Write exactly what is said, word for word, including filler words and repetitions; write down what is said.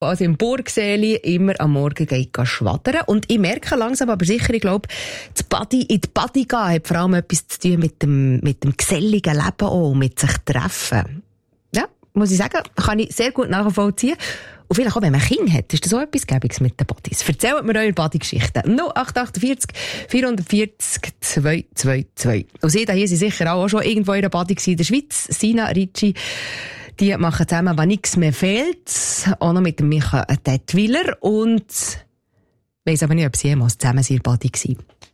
also im Burgseeli immer am Morgen geht schwadern. Und ich merke langsam, aber sicher, ich glaube, das Body, in die Body gehen hat vor allem etwas zu tun mit dem, mit dem geselligen Leben auch, mit sich treffen. Ja, muss ich sagen, kann ich sehr gut nachvollziehen. Und vielleicht auch, wenn man Kinder hat, ist das auch etwas Gäbiges mit den Bodies. Erzählt mir eure Bodygeschichten. null acht acht vier vier vier vier zwei zwei zwei. Und sie da hier sind sicher auch schon irgendwo in der Body gewesen in der Schweiz. Sina, Ricci, die machen zusammen, wenn nichts mehr fehlt. Auch noch mit dem Micha Detwiler. Und weiss aber nicht, ob sie jemals zusammen in der Body waren.